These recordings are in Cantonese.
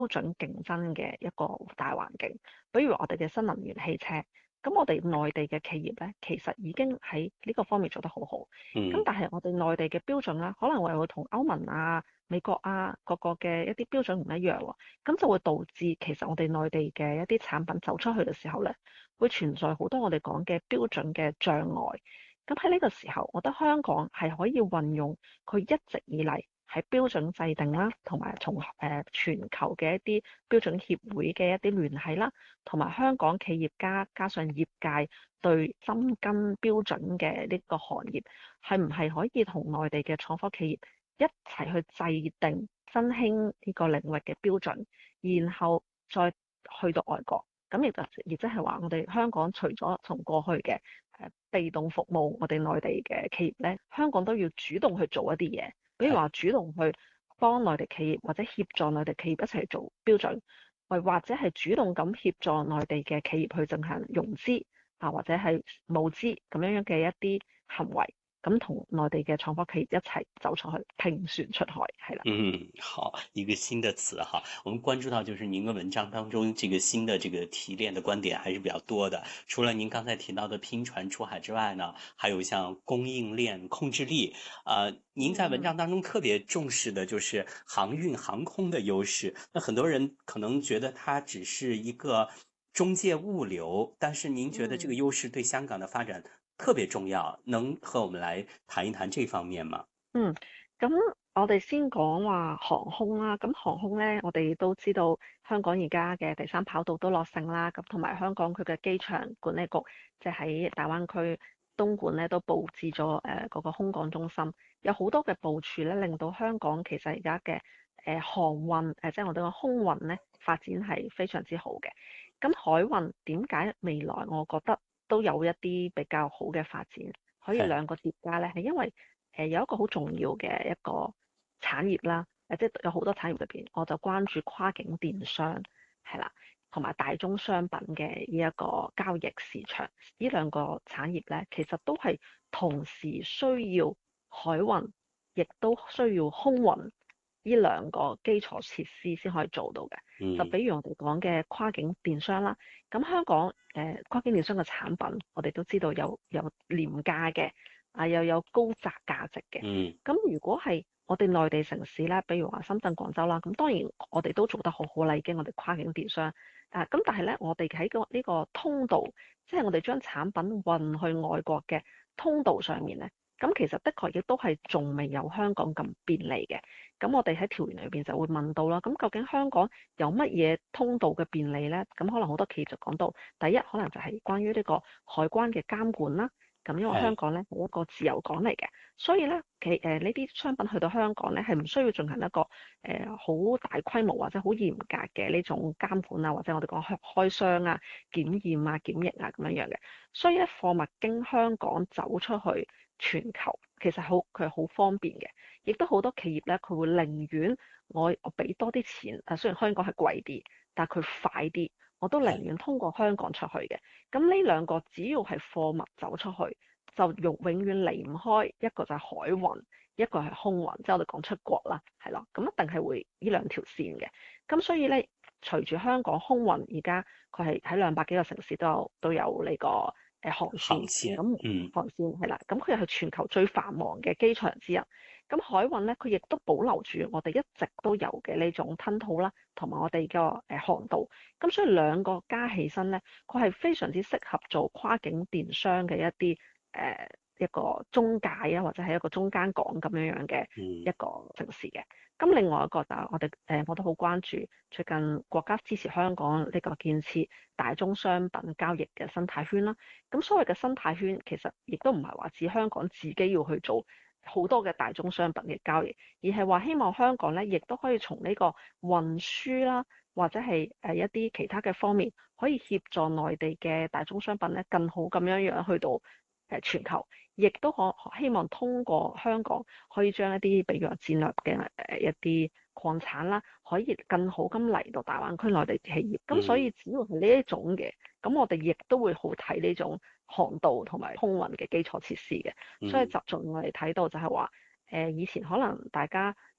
準競爭嘅一個大環境。比如我哋嘅新能源汽車，咁我哋內地嘅企業咧，其實已經喺呢個方面做得好好。咁嗯但係我哋內地嘅標準啦，可能會同歐盟啊、美國啊各個嘅一啲標準唔一樣喎，咁就會導致其實我哋內地嘅一啲產品走出去嘅時候咧，會存在好多我哋講嘅標準嘅障礙。咁喺呢個時候，我覺得香港係可以運用佢一直以嚟喺標準制定啦，同埋從全球嘅一啲標準協會嘅一啲聯繫啦，同埋香港企業家加上業界對深耕標準嘅呢個行業，係唔係可以同內地嘅創科企業一齊去制定新興呢個領域嘅標準，然後再去到外國。咁亦即係話，我哋香港除咗從過去嘅被動服務我哋內地嘅企業咧，香港都要主動去做一啲嘢，比如話係。 主動去幫內地企業或者協助內地企業一齊做標準，或者係主動咁協助內地嘅企業去進行融資啊，或者係募資咁樣嘅一啲行為，咁同內地嘅創科企業一齊走出去，拼船出海，係啦。 嗯，好，一个新的词哈，我们关注到就是您的文章当中这个新的这个提炼的观点还是比较多的。除了您刚才提到的拼船出海之外呢，还有像供应链控制力，您在文嗯嗯章当中特别重视的就是航运航空的优势。那很多人可能觉得它只是一个中介物流，但是您觉得这个嗯优勢對香港的發展特別重要，能和我們來談一談這方面嗎？ 嗯，咁我哋先講話航空啦。咁航空咧，我哋都知道香港而家嘅第三跑道都落成啦。咁同埋香港佢嘅機場管理局，即係喺大灣區東莞咧，都佈置咗嗰個空港中心，有好多嘅部署咧，令到香港其實而家嘅航運即係我哋個空運咧發展係非常之好嘅。咁海運點解未來我覺得都有一啲比較好嘅發展，可以係， 兩個疊加咧？係因為有一個好重要嘅一個產業啦，即係有好多產業裏邊，我就關注跨境電商係啦，同埋大宗商品嘅呢一個交易市場，呢兩個產業咧，其實都係同時需要海運，亦都需要空運呢兩個基礎設施先可以做到嘅。就嗯， 比如我哋講嘅跨境電商啦，咁香港跨境電商嘅產品，我哋都知道有廉價嘅。又有高價值嘅。 嗯， 咁如果係我哋內地城市咧，比如話深圳、廣州啦，咁當然我哋都做得好好啦，已經我哋跨境電商。咁但係咧，我哋喺呢個通道，即係我哋將產品運去外國嘅通道上面咧，咁其實的確亦都係仲未有香港咁便利嘅。咁我哋喺條文裏邊就會問到啦，咁究竟香港有乜嘢通道嘅便利咧？咁可能好多企業就講到，第一可能就係關於呢個海關嘅監管啦。咁因為香係， 港咧係一個自由港嚟嘅，所以咧呢啲商品去到香港咧係唔需要進行一個好大規模或者好嚴格嘅呢種監管啊，或者我哋講開箱啊、檢驗啊、檢疫啊咁樣樣嘅。所以咧貨物經香港走出去全球，其實佢係好方便嘅，亦都好多企業咧佢會寧願我俾多啲錢，雖然香港係貴啲，但係佢快啲，我都寧係， 願通過香港出去嘅。咁呢兩個只要係貨物走出去，就永遠離唔開一個就係海運，一個係空運，即係我哋講出國啦，係咯，咁一定係會呢兩條線嘅。咁所以咧，隨住香港空運而家佢係喺200幾個城市都有呢個航線， 航線， 咁嗯， 航線係啦，咁佢又係全球最繁忙嘅機場之一。咁海運咧，佢亦都保留住我哋一直都有嘅呢種吞吐啦，同埋我哋個航道。咁所以兩個加起身咧，佢係非常之適合做跨境電商嘅一個中介啊，或者係一個中間港咁樣樣嘅嗯， 一個城市嘅。咁另外一個就係我都好關注最近國家支持香港呢個建設大宗商品交易嘅生態圈啦。咁所謂嘅生態圈其實亦都唔係話指香港自己要去做好多嘅大宗商品嘅交易，而係話希望香港咧亦都可以從呢個運輸啦，或者係一啲其他嘅方面，可以協助內地嘅大宗商品咧更好咁樣樣去到全球，亦都希望通過香港可以將一啲比如話戰略嘅一啲礦產啦，可以更好咁嚟到大灣區內地企業。咁所以嗯， 只要係呢一種嘅，咁我哋亦都會好睇呢種航道同埋空運嘅基礎設施嘅。所以嗯， 集中我哋睇到就係話，以前可能大家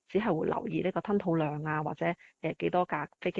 只係會留意呢個吞吐量啊，或者幾多架飛機